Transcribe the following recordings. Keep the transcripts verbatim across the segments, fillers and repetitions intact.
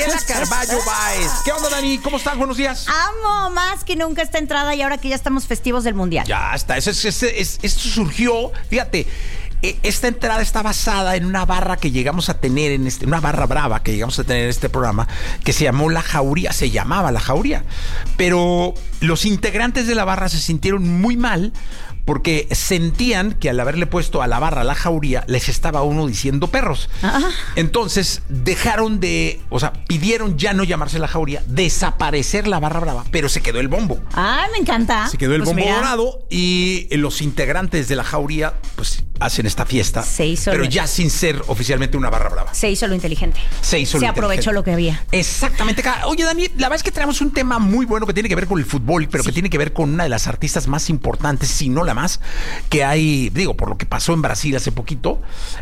Daniela Carballo Báez. ¿Qué onda, Dani? ¿Cómo estás? Buenos días. Amo más que nunca esta entrada y ahora que ya estamos festivos del Mundial. Ya está. Eso es, es, es, esto surgió, fíjate, esta entrada está basada en una barra que llegamos a tener en este, una barra brava que llegamos a tener en este programa, que se llamó La Jauría, se llamaba La Jauría. Pero los integrantes de la barra se sintieron muy mal porque sentían que al haberle puesto a la barra La Jauría, les estaba uno diciendo perros. Ah. Entonces dejaron de, o sea, pidieron ya no llamarse La Jauría, desaparecer la barra brava, pero se quedó el bombo. Ah, me encanta. Se quedó el pues bombo mira. dorado y los integrantes de La Jauría, pues hacen esta fiesta, se hizo pero lo... ya sin ser oficialmente una barra brava. Se hizo lo inteligente. Se hizo Se lo aprovechó inteligente. lo que había. Exactamente. Oye, Dani, la verdad es que tenemos un tema muy bueno que tiene que ver con el fútbol, pero sí. que tiene que ver con una de las artistas más importantes, si no la más, que hay, digo, por lo que pasó en Brasil hace poquito,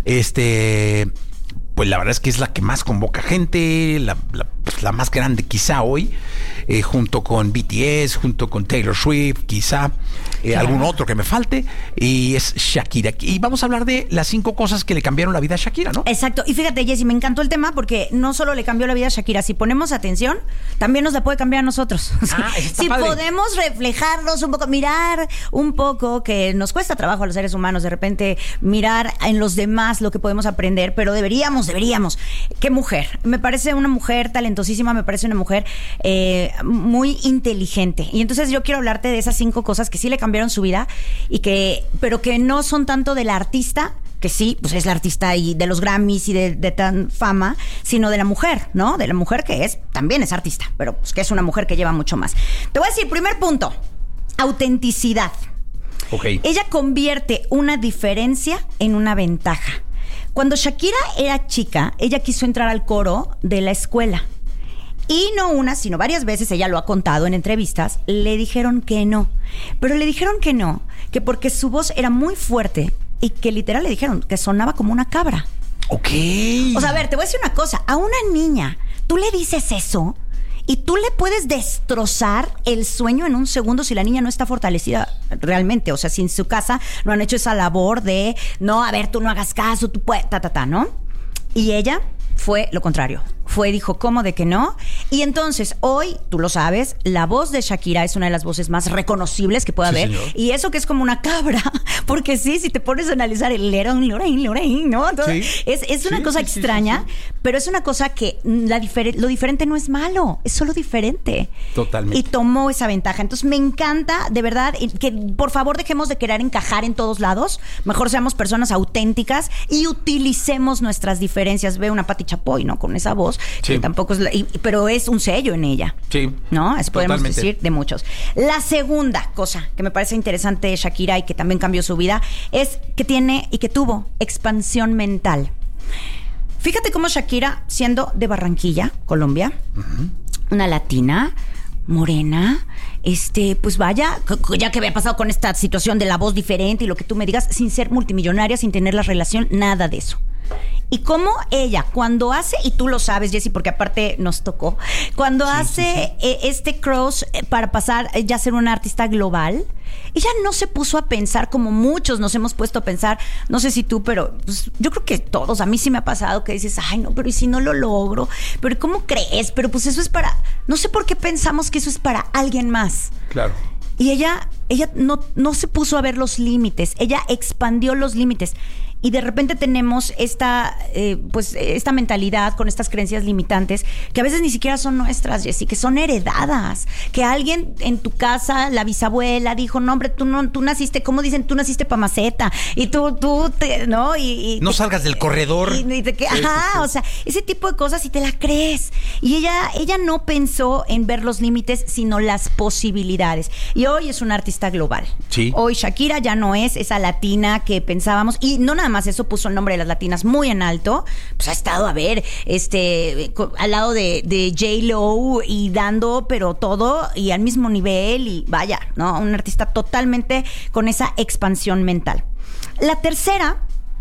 este... pues la verdad es que es la que más convoca gente, la, la, pues la más grande quizá hoy, eh, junto con B T S, junto con Taylor Swift, quizá eh, claro. algún otro que me falte, y es Shakira. Y vamos a hablar de las cinco cosas que le cambiaron la vida a Shakira, ¿no? Exacto. Y fíjate, Jessy, me encantó el tema porque no solo le cambió la vida a Shakira, si ponemos atención, también nos la puede cambiar a nosotros. Ah, si padre. podemos reflejarnos un poco, mirar un poco, que nos cuesta trabajo a los seres humanos de repente mirar en los demás lo que podemos aprender, pero deberíamos Deberíamos. Qué mujer. Me parece una mujer talentosísima, me parece una mujer eh, muy inteligente. Y entonces yo quiero hablarte de esas cinco cosas que sí le cambiaron su vida, y que, pero que no son tanto de la artista, que sí, pues es la artista y de los Grammys y de, de tan fama, sino de la mujer, ¿no? De la mujer que es, también es artista, pero pues que es una mujer que lleva mucho más. Te voy a decir, primer punto, autenticidad. Okay. Ella convierte una diferencia en una ventaja. Cuando Shakira era chica, ella quiso entrar al coro de la escuela. Y no una, sino varias veces, ella lo ha contado en entrevistas, le dijeron que no. Pero le dijeron que no, que porque su voz era muy fuerte y que literal le dijeron que sonaba como una cabra. Ok. O sea, a ver, te voy a decir una cosa. A una niña, tú le dices eso y tú le puedes destrozar el sueño en un segundo si la niña no está fortalecida realmente. O sea, si en su casa no han hecho esa labor de, no, a ver, tú no hagas caso, tú puedes, ta, ta, ta, ¿no? Y ella fue lo contrario. Fue, dijo, ¿cómo de que no? Y entonces, hoy, tú lo sabes, la voz de Shakira es una de las voces más reconocibles que puede sí, haber. Señor. Y eso que es como una cabra, porque sí, si te pones a analizar el lerón, lorén, lorén, ¿no? Entonces, sí. Es, es una sí, cosa sí, extraña, sí, sí, sí. pero es una cosa que la difer- lo diferente no es malo, es solo diferente. Totalmente. Y tomó esa ventaja. Entonces, me encanta, de verdad, que por favor dejemos de querer encajar en todos lados. Mejor seamos personas auténticas y utilicemos nuestras diferencias. Ve una Pati Chapoy, ¿no? Con esa voz, sí. que tampoco es la, y, pero es un sello en ella. Sí. ¿No? Eso podemos totalmente. decir de muchos. La segunda cosa que me parece interesante de Shakira y que también cambió su vida es que tiene y que tuvo expansión mental. Fíjate cómo Shakira, siendo de Barranquilla, Colombia, uh-huh. una latina, morena, este, pues vaya, ya que había pasado con esta situación de la voz diferente y lo que tú me digas, sin ser multimillonaria, sin tener la relación, nada de eso. Y cómo ella, cuando hace, y tú lo sabes, Jessy, porque aparte nos tocó, cuando sí, hace sí, sí. este cross para pasar ya a ser una artista global, ella no se puso a pensar como muchos nos hemos puesto a pensar, no sé si tú, pero pues, yo creo que todos, a mí sí me ha pasado que dices, ay no, pero ¿y si no lo logro? Pero ¿cómo crees? Pero pues eso es para, no sé por qué pensamos que eso es para alguien más. Claro. Y ella, ella no, no se puso a ver los límites, ella expandió los límites. Y de repente tenemos esta, eh, pues, esta mentalidad con estas creencias limitantes que a veces ni siquiera son nuestras, Jessy, que son heredadas. Que alguien en tu casa, la bisabuela, dijo, no, hombre, tú no, tú naciste, ¿cómo dicen? Tú naciste pa' maceta. Y tú, tú, te, ¿no? Y, y no te, salgas del corredor. Y, y te, sí, ajá, sí, sí. O sea, ese tipo de cosas y te la crees. Y ella, ella no pensó en ver los límites, sino las posibilidades. Y hoy es una artista global. Sí. Hoy Shakira ya no es esa latina que pensábamos. Y no nada más eso, puso el nombre de las latinas muy en alto. Pues ha estado, a ver, este, al lado de, de J-Lo y dando, pero todo y al mismo nivel. Y vaya, ¿no? Un artista totalmente con esa expansión mental. La tercera,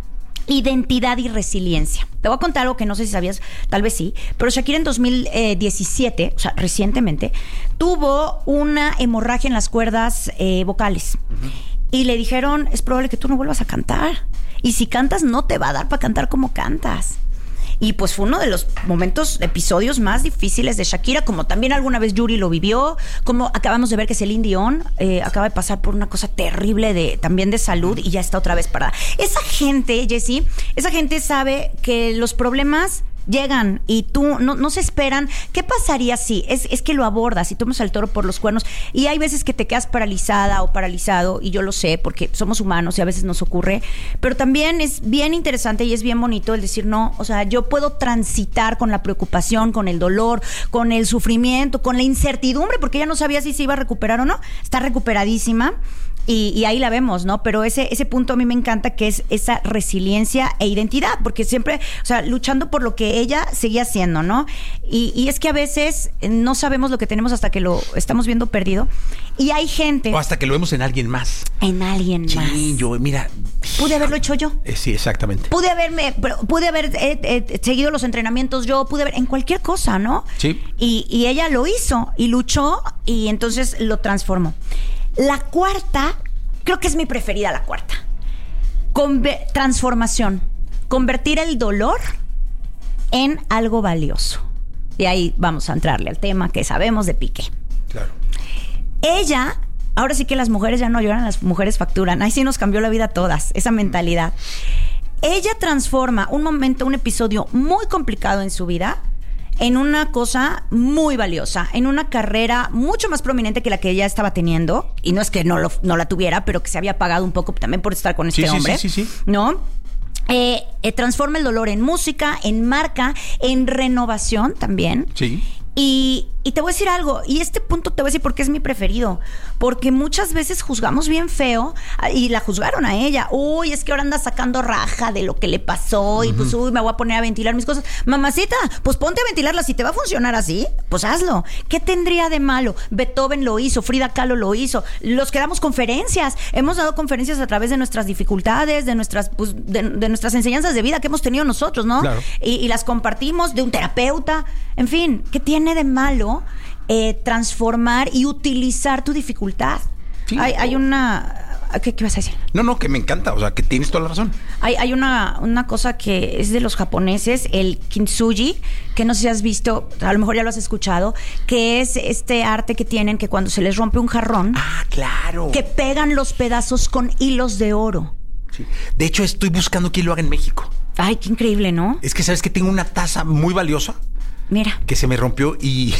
identidad y resiliencia. Te voy a contar algo que no sé si sabías, tal vez sí, pero Shakira en dos mil diecisiete, o sea, recientemente, tuvo una hemorragia en las cuerdas eh, vocales. Uh-huh. Y le dijeron, es probable que tú no vuelvas a cantar. Y si cantas, no te va a dar para cantar como cantas. Y pues fue uno de los momentos, episodios más difíciles de Shakira, como también alguna vez Yuri lo vivió, como acabamos de ver que Celine Dion eh, acaba de pasar por una cosa terrible de también de salud y ya está otra vez parada. Esa gente, Jessy, esa gente sabe que los problemas llegan y tú no, no se esperan. ¿Qué pasaría si? Es, es que lo abordas y tomas al toro por los cuernos y hay veces que te quedas paralizada o paralizado, y yo lo sé porque somos humanos y a veces nos ocurre, pero también es bien interesante y es bien bonito el decir no, o sea, yo puedo transitar con la preocupación, con el dolor, con el sufrimiento, con la incertidumbre, porque ella no sabía si se iba a recuperar o no. Está recuperadísima. Y, y ahí la vemos, ¿no? Pero ese, ese punto a mí me encanta, que es esa resiliencia e identidad, porque siempre, o sea, luchando por lo que ella seguía haciendo, ¿no? Y, y es que a veces no sabemos lo que tenemos hasta que lo estamos viendo perdido. Y hay gente... O hasta que lo vemos en alguien más. En alguien sí, más. Sí, yo, mira... Pude haberlo hecho yo. Eh, sí, exactamente. Pude haberme, pude haber eh, eh, seguido los entrenamientos yo, pude haber, en cualquier cosa, ¿no? Sí. Y, y ella lo hizo y luchó y entonces lo transformó. La cuarta, creo que es mi preferida, la cuarta. Conver- transformación. Convertir el dolor en algo valioso. Y ahí vamos a entrarle al tema que sabemos de Piqué. Claro. Ella, ahora sí que las mujeres ya no lloran, las mujeres facturan. Ahí sí nos cambió la vida a todas, esa mentalidad. Ella transforma un momento, un episodio muy complicado en su vida en una cosa muy valiosa, en una carrera mucho más prominente que la que ella estaba teniendo. Y no es que no, lo, no la tuviera, pero que se había pagado un poco también por estar con este sí, hombre. Sí, sí, sí, sí. ¿No? Eh, eh, transforma el dolor en música, en marca, en renovación también. Sí. Y, y te voy a decir algo, y este punto te voy a decir por qué es mi preferido, porque muchas veces juzgamos bien feo, y la juzgaron a ella. Uy, es que ahora anda sacando raja de lo que le pasó, y uh-huh. pues uy, me voy a poner a ventilar mis cosas. Mamacita, pues ponte a ventilarlas. Si te va a funcionar así, pues hazlo. ¿Qué tendría de malo? Beethoven lo hizo, Frida Kahlo lo hizo, los que damos conferencias, hemos dado conferencias a través de nuestras dificultades, de nuestras, pues, de, de nuestras enseñanzas de vida que hemos tenido nosotros, ¿no? Claro. Y, y las compartimos, de un terapeuta. En fin, ¿qué tiene de malo eh, transformar y utilizar tu dificultad? Sí, hay, hay una... ¿Qué, ¿Qué vas a decir? No, no, que me encanta, o sea, que tienes toda la razón. Hay, hay una, una cosa que es de los japoneses, el kintsugi, que no sé si has visto, a lo mejor ya lo has escuchado, que es este arte que tienen que cuando se les rompe un jarrón... Ah, claro. Que pegan los pedazos con hilos de oro. Sí. De hecho, estoy buscando quién lo haga en México. Ay, qué increíble, ¿no? Es que, ¿sabes que tengo una taza muy valiosa? Mira. Que se me rompió y,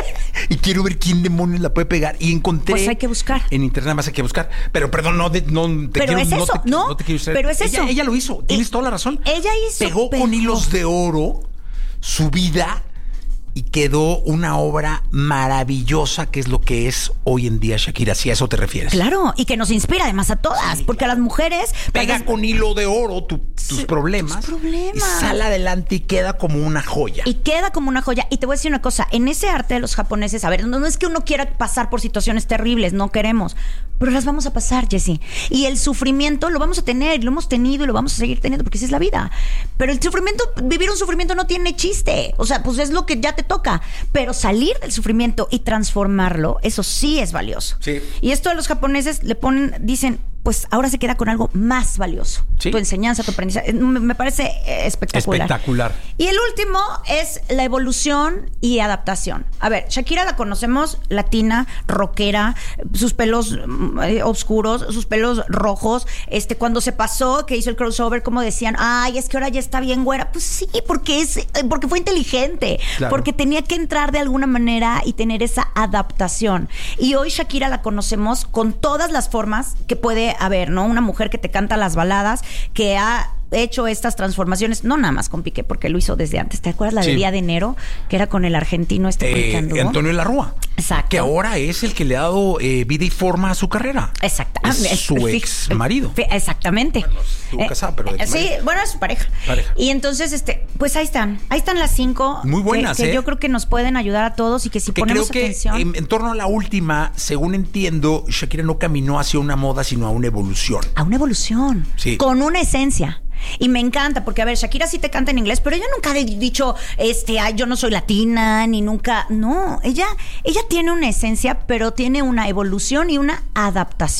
y quiero ver quién demonios la puede pegar. Y encontré... Pues hay que buscar. En internet más hay que buscar. Pero perdón, no, de, no te pero quiero... es eso, no, te, ¿no? no te quiero usar. Pero es ella, eso. Ella lo hizo, tienes y, toda la razón. Ella hizo... Pegó pero... con hilos de oro su vida y quedó una obra maravillosa, que es lo que es hoy en día Shakira, si a eso te refieres. Claro, y que nos inspira además a todas, sí, porque claro. A las mujeres... Pega las... con hilo de oro tu, tus, sí, problemas, tus problemas. Y sale adelante y queda como una joya. Y queda como una joya. Y te voy a decir una cosa, en ese arte de los japoneses, a ver, no, no es que uno quiera pasar por situaciones terribles, no queremos, pero las vamos a pasar, Jessy. Y el sufrimiento lo vamos a tener, lo hemos tenido y lo vamos a seguir teniendo, porque esa es la vida. Pero el sufrimiento, vivir un sufrimiento no tiene chiste. O sea, pues es lo que ya te toca. Pero salir del sufrimiento y transformarlo, eso sí es valioso. Sí. Y esto de los japoneses le ponen, dicen, pues ahora se queda con algo más valioso. ¿Sí? Tu enseñanza, tu aprendizaje. Me parece espectacular. Espectacular. Y el último es la evolución y adaptación. A ver, Shakira la conocemos latina, rockera, sus pelos eh, oscuros, sus pelos rojos. Este, cuando se pasó, que hizo el crossover, como decían, ay, es que ahora ya está bien güera. Pues sí, porque es, porque fue inteligente, claro. Porque tenía que entrar de alguna manera y tener esa adaptación. Y hoy Shakira la conocemos con todas las formas que puede haber, ¿no? Una mujer que te canta las baladas, que ha hecho estas transformaciones, no nada más con Piqué, porque lo hizo desde antes. ¿Te acuerdas la de sí. Día de Enero? Que era con el argentino este eh, Antonio Larrúa. Exacto. Que ahora es el que le ha dado eh, vida y forma a su carrera. Exacto. Es ah, su ex marido. Exactamente. Bueno, estuvo eh, casada, pero de Sí, marido. Bueno, es su pareja. pareja. Y entonces, este, pues ahí están. Ahí están las cinco. Muy buenas, que, que ¿eh? yo creo que nos pueden ayudar a todos y que si que ponemos creo que atención. En, en torno a la última, según entiendo, Shakira no caminó hacia una moda, sino a una evolución. A una evolución. Sí. Con una esencia. Y me encanta, porque a ver, Shakira sí te canta en inglés, pero ella nunca ha dicho, este, ay, yo no soy latina, ni nunca, no, ella, ella tiene una esencia, pero tiene una evolución y una adaptación.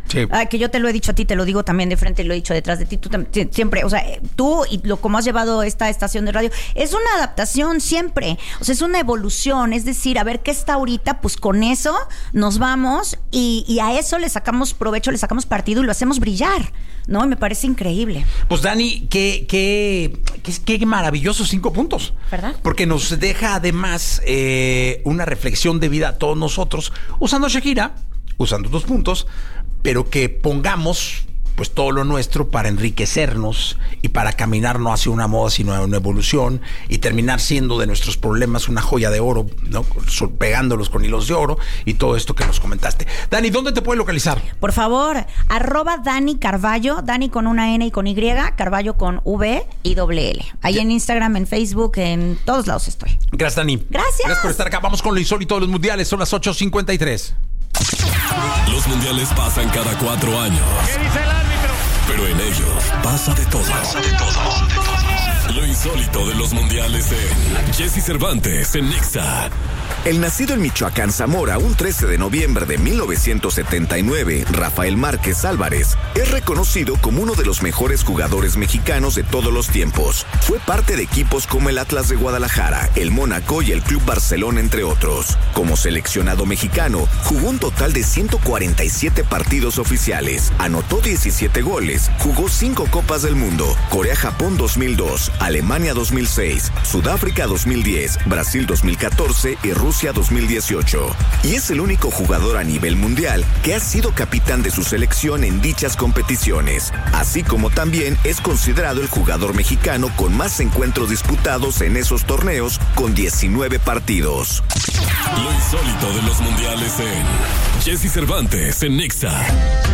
Sí. Ah, que yo te lo he dicho a ti, te lo digo también de frente y lo he dicho detrás de ti. Tú tam- siempre, o sea, tú y lo como has llevado esta estación de radio, es una adaptación siempre. O sea, es una evolución. Es decir, a ver qué está ahorita, pues con eso nos vamos y, y a eso le sacamos provecho, le sacamos partido y lo hacemos brillar, ¿no? Y me parece increíble. Pues Dani, qué, qué, qué, qué maravillosos cinco puntos. ¿Verdad? Porque nos deja además eh, una reflexión de vida a todos nosotros, usando a Shakira, usando tus puntos, pero que pongamos pues todo lo nuestro para enriquecernos y para caminar no hacia una moda sino a una evolución y terminar siendo de nuestros problemas una joya de oro, ¿no? Pegándolos con hilos de oro y todo esto que nos comentaste. Dani, ¿dónde te puede localizar? Por favor, arroba Dani Carballo, Dani con una N y con Y, Carballo con V y doble L. Ahí en Instagram, en Facebook, en todos lados estoy. Gracias, Dani. Gracias. Gracias por estar acá. Vamos con lo insólito de los mundiales. Son las ocho cincuenta y tres. Los mundiales pasan cada cuatro años. ¿Qué dice el árbitro? Pero en ellos pasa de todo. Pasa de todo. Lo insólito de los mundiales en Jesse Cervantes en Nexa. El nacido en Michoacán, Zamora, un trece de noviembre de mil novecientos setenta y nueve, Rafael Márquez Álvarez, es reconocido como uno de los mejores jugadores mexicanos de todos los tiempos. Fue parte de equipos como el Atlas de Guadalajara, el Mónaco y el Club Barcelona, entre otros. Como seleccionado mexicano, jugó un total de ciento cuarenta y siete partidos oficiales, anotó diecisiete goles, jugó cinco Copas del Mundo, Corea-Japón dos mil dos, Alemania dos mil seis, Sudáfrica dos mil diez, Brasil dos mil catorce y Rusia dos mil dieciocho. Y es el único jugador a nivel mundial que ha sido capitán de su selección en dichas competiciones, así como también es considerado el jugador mexicano con más encuentros disputados en esos torneos, con diecinueve partidos. Lo insólito de los mundiales en Jesse Cervantes en Nexa.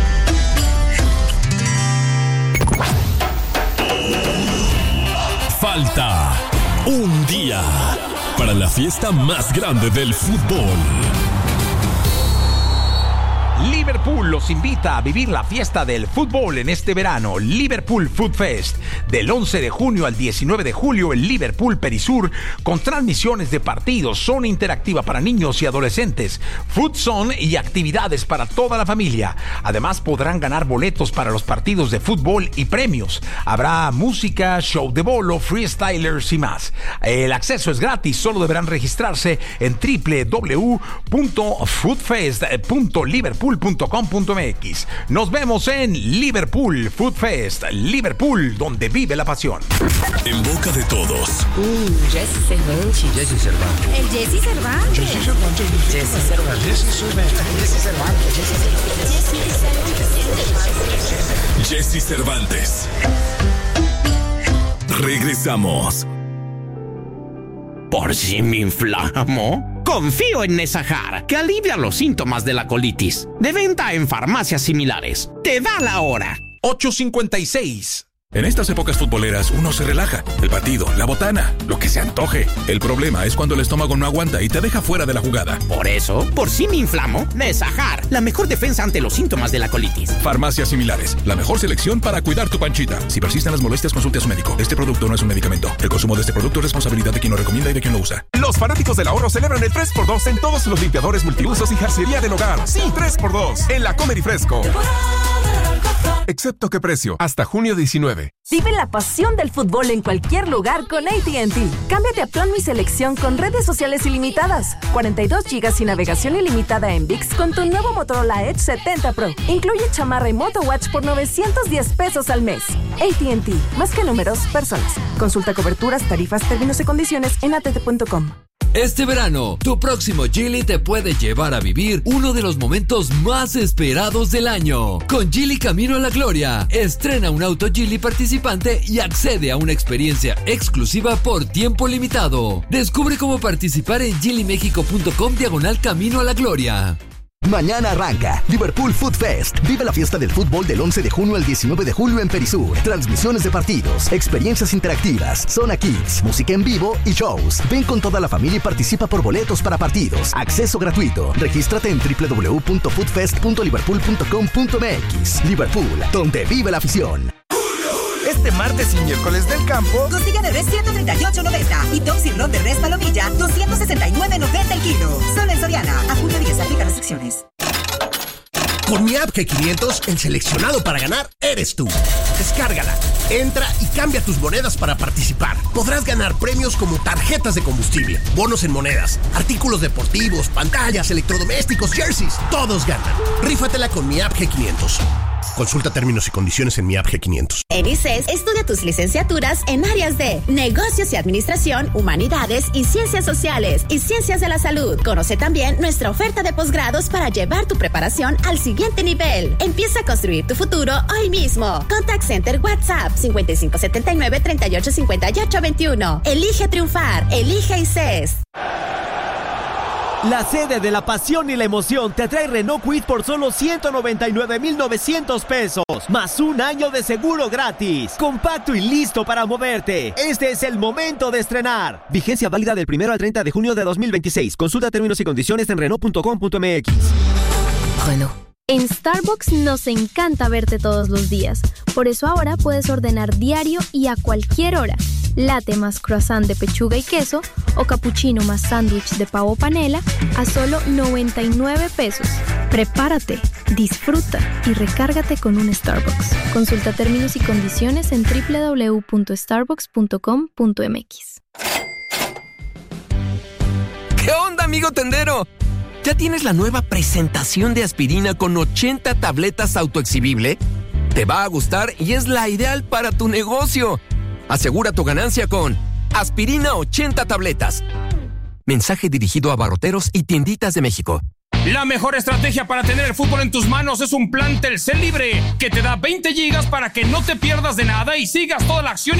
Falta un día para la fiesta más grande del fútbol. Liverpool los invita a vivir la fiesta del fútbol en este verano. Liverpool Food Fest, del once de junio al diecinueve de julio en Liverpool Perisur, con transmisiones de partidos, zona interactiva para niños y adolescentes, food zone y actividades para toda la familia. Además podrán ganar boletos para los partidos de fútbol y premios. Habrá música, show de bolo, freestylers y más. El acceso es gratis, solo deberán registrarse en doble u doble u doble u punto foodfest punto liverpool punto com punto m x. Nos vemos en Liverpool Food Fest, Liverpool, donde vive la pasión. En boca de todos. Uh, Jesse Cervantes. Jesse Cervantes. El Jesse Cervantes. Jesse Cervantes. Jesse Cervantes. Jesse Cervantes. Jesse Cervantes. Regresamos. ¿Por si me inflamo? Confío en Nesajar, que alivia los síntomas de la colitis. De venta en farmacias similares. Te da la hora. ocho cincuenta y seis. En estas épocas futboleras uno se relaja. El partido, la botana, lo que se antoje. El problema es cuando el estómago no aguanta y te deja fuera de la jugada. Por eso, por si me inflamo, Nesajar, la mejor defensa ante los síntomas de la colitis. Farmacias similares, la mejor selección para cuidar tu panchita. Si persisten las molestias, consulte a su médico. Este producto no es un medicamento. El consumo de este producto es responsabilidad de quien lo recomienda y de quien lo usa. Los fanáticos del ahorro celebran el tres por dos en todos los limpiadores multiusos y jarcería del hogar. Sí, tres por dos en la Comer y Fresco. Excepto qué precio, hasta junio diecinueve. Vive la pasión del fútbol en cualquier lugar con A T and T. Cámbiate a Plan Mi Selección con redes sociales ilimitadas, cuarenta y dos gigas y navegación ilimitada en V I X con tu nuevo Motorola Edge setenta Pro. Incluye chamarra y MotoWatch por novecientos diez pesos al mes. A T and T, más que números, personas. Consulta coberturas, tarifas, términos y condiciones en a t t punto com. Este verano, tu próximo Geely te puede llevar a vivir uno de los momentos más esperados del año. Con Geely Camino a la Gloria, estrena un auto Geely participante y accede a una experiencia exclusiva por tiempo limitado. Descubre cómo participar en geely mexico punto com diagonal Camino a la Gloria. Mañana arranca Liverpool Food Fest. Vive la fiesta del fútbol del once de junio al diecinueve de julio en Perisur. Transmisiones de partidos, experiencias interactivas, zona kids, música en vivo y shows. Ven con toda la familia y participa por boletos para partidos. Acceso gratuito. Regístrate en doble u doble u doble u punto foodfest punto liverpool punto com punto m x. Liverpool, donde vive la afición. Este martes y miércoles del campo, costilla de res ciento treinta y ocho noventa y top sirloin de res palomilla doscientos sesenta y nueve noventa el kilo. Solo en Soriana. A junio diez aplica restricciones. Con mi app G quinientos, el seleccionado para ganar eres tú. Descárgala, entra y cambia tus monedas para participar. Podrás ganar premios como tarjetas de combustible, bonos en monedas, artículos deportivos, pantallas, electrodomésticos, jerseys. Todos ganan. Rífatela con mi app G quinientos. Consulta términos y condiciones en mi app G quinientos. En I C E S estudia tus licenciaturas en áreas de negocios y administración, humanidades y ciencias sociales y ciencias de la salud. Conoce también nuestra oferta de posgrados para llevar tu preparación al siguiente nivel. Empieza a construir tu futuro hoy mismo. Contact Center WhatsApp cincuenta y cinco setenta y nueve, treinta y ocho, cincuenta y ocho veintiuno. Elige triunfar. Elige I C E S. La sede de la pasión y la emoción te trae Renault Kwid por solo ciento noventa y nueve mil novecientos pesos, más un año de seguro gratis. Compacto y listo para moverte. Este es el momento de estrenar. Vigencia válida del primero al treinta de junio de dos mil veintiséis. Consulta términos y condiciones en Renault punto com punto m x. Renault. En Starbucks nos encanta verte todos los días. Por eso ahora puedes ordenar diario y a cualquier hora. Latte más croissant de pechuga y queso o cappuccino más sándwich de pavo panela a solo noventa y nueve pesos. Prepárate, disfruta y recárgate con un Starbucks. Consulta términos y condiciones en doble u doble u doble u punto starbucks punto com punto m x. ¿Qué onda, amigo tendero? ¿Ya tienes la nueva presentación de aspirina con ochenta tabletas autoexhibible? Te va a gustar y es la ideal para tu negocio. Asegura tu ganancia con Aspirina ochenta tabletas. Mensaje dirigido a abarroteros y tienditas de México. La mejor estrategia para tener el fútbol en tus manos es un plan Telcel Libre que te da veinte gigas para que no te pierdas de nada y sigas toda la acción